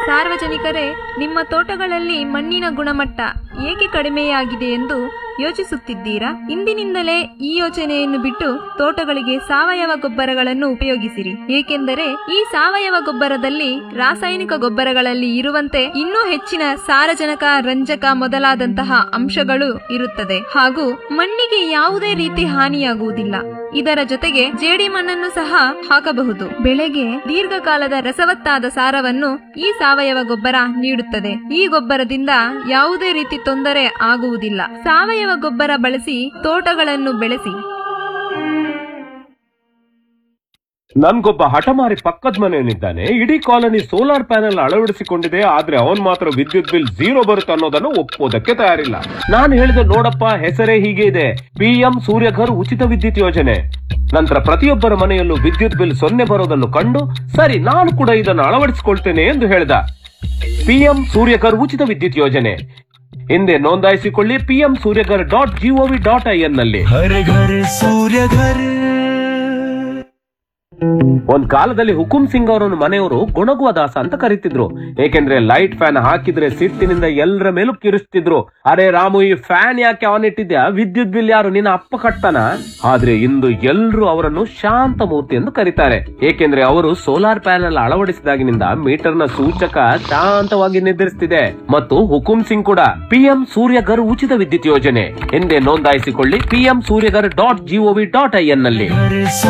ಸಾರ್ವಜನಿಕರೇ, ನಿಮ್ಮ ತೋಟಗಳಲ್ಲಿ ಮಣ್ಣಿನ ಗುಣಮಟ್ಟ ಏಕೆ ಕಡಿಮೆಯಾಗಿದೆ ಎಂದು ಯೋಚಿಸುತ್ತಿದ್ದೀರಾ? ಇಂದಿನಿಂದಲೇ ಈ ಯೋಚನೆಯನ್ನು ಬಿಟ್ಟು ತೋಟಗಳಿಗೆ ಸಾವಯವ ಗೊಬ್ಬರಗಳನ್ನು ಉಪಯೋಗಿಸಿರಿ. ಏಕೆಂದರೆ ಈ ಸಾವಯವ ಗೊಬ್ಬರದಲ್ಲಿ ರಾಸಾಯನಿಕ ಗೊಬ್ಬರಗಳಲ್ಲಿ ಇರುವಂತೆ ಇನ್ನೂ ಹೆಚ್ಚಿನ ಸಾರಜನಕ, ರಂಜಕ ಮೊದಲಾದಂತಹ ಅಂಶಗಳು ಇರುತ್ತದೆ ಹಾಗೂ ಮಣ್ಣಿಗೆ ಯಾವುದೇ ರೀತಿ ಹಾನಿಯಾಗುವುದಿಲ್ಲ. ಇದರ ಜೊತೆಗೆ ಜೇಡಿಮಣ್ಣನ್ನು ಸಹ ಹಾಕಬಹುದು. ಬೆಳೆಗೆ ದೀರ್ಘಕಾಲದ ರಸವತ್ತಾದ ಸಾರವನ್ನು ಈ ಸಾವಯವ ಗೊಬ್ಬರ ನೀಡುತ್ತದೆ. ಈ ಗೊಬ್ಬರದಿಂದ ಯಾವುದೇ ರೀತಿ ತೊಂದರೆ ಆಗುವುದಿಲ್ಲ. ಸಾವಯವ ಗೊಬ್ಬರ ಬಳಸಿ ತೋಟಗಳನ್ನು ಬೆಳೆಸಿ. ನನ್ಗೊಬ್ಬ ಹಠಮಾರಿ ಪಕ್ಕದ ಮನೆಯಲ್ಲಿದ್ದಾನೆ. ಇಡೀ ಕಾಲನಿ ಸೋಲಾರ್ ಪ್ಯಾನೆಲ್ ಅಳವಡಿಸಿಕೊಂಡಿದೆ, ಆದ್ರೆ ಅವನ್ ಮಾತ್ರ ವಿದ್ಯುತ್ ಬಿಲ್ 0 ಬರುತ್ತೆ ಅನ್ನೋದನ್ನು ಒಪ್ಪೋದಕ್ಕೆ ತಯಾರಿಲ್ಲ. ನಾನು ಹೇಳಿದೆ, ನೋಡಪ್ಪ, ಹೆಸರೇ ಹೀಗೆ ಇದೆ, PM ಸೂರ್ಯಘರ್ ಉಚಿತ ವಿದ್ಯುತ್ ಯೋಜನೆ. ನಂತರ ಪ್ರತಿಯೊಬ್ಬರ ಮನೆಯಲ್ಲೂ ವಿದ್ಯುತ್ ಬಿಲ್ 0 ಬರೋದನ್ನು ಕಂಡು, ಸರಿ ನಾನು ಕೂಡ ಇದನ್ನು ಅಳವಡಿಸಿಕೊಳ್ತೇನೆ ಎಂದು ಹೇಳಿದ. PM ಸೂರ್ಯಘರ್ ಉಚಿತ ವಿದ್ಯುತ್ ಯೋಜನೆ ಹಿಂದೆ ನೋಂದಾಯಿಸಿಕೊಳ್ಳಿ pmsuryaghar.gov.in ನಲ್ಲಿ. ಒಂದ್ ಕಾಲದಲ್ಲಿ ಹುಕುಂ ಸಿಂಗ್ ಅವರನ್ನು ಮನೆಯವರು ಗೊಣಗುವ ದಾಸ ಅಂತ ಕರೀತಿದ್ರು. ಏಕೆಂದ್ರೆ ಲೈಟ್ ಫ್ಯಾನ್ ಹಾಕಿದ್ರೆ ಸಿಟ್ಟಿನಿಂದ ಎಲ್ಲರ ಮೇಲೂ ಕಿರಿಸ್ತಿದ್ರು. ಅರೆ ರಾಮು, ಈ ಫ್ಯಾನ್ ಯಾಕೆ ಆನ್ ಇಟ್ಟಿದ್ಯಾ? ವಿದ್ಯುತ್ ಬಿಲ್ ಯಾರು, ನಿನ್ನ ಅಪ್ಪ ಕಟ್ತಾನ? ಆದ್ರೆ ಇಂದು ಎಲ್ಲರೂ ಅವರನ್ನು ಶಾಂತ ಮೂರ್ತಿ ಎಂದು ಕರೀತಾರೆ. ಏಕೆಂದ್ರೆ ಅವರು ಸೋಲಾರ್ ಪ್ಯಾನೆಲ್ ಅಳವಡಿಸಿದಾಗಿನಿಂದ ಮೀಟರ್ನ ಸೂಚಕ ಶಾಂತವಾಗಿ ನಿರ್ಧರಿಸುತ್ತಿದೆ. ಮತ್ತು ಹುಕುಂ ಸಿಂಗ್ ಕೂಡ PM ಸೂರ್ಯಘರ್ ಉಚಿತ ವಿದ್ಯುತ್ ಯೋಜನೆ ಹಿಂದೆ ನೋಂದಾಯಿಸಿಕೊಳ್ಳಿ pmsuryaghar.gov.in ನಲ್ಲಿ.